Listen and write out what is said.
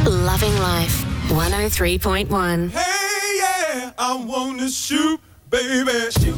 Loving Life 103.1. Hey, yeah, I wanna shoot, baby. Shoot.